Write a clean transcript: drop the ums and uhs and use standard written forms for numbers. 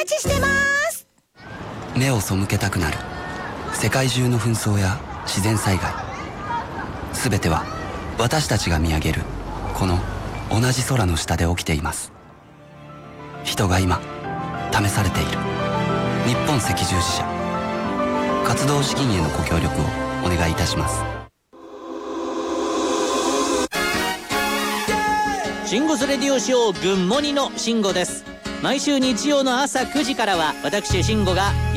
ちしてます。 目を背けたくなる世界中の紛争や自然災害、すべては私たちが見上げるこの同じ空の下で起きています。人が今試されている。日本赤十字社、活動資金へのご協力をお願いいたします。 シンゴスレディオショーグッモニのシンゴです。毎週日曜の朝9時からは私シンゴが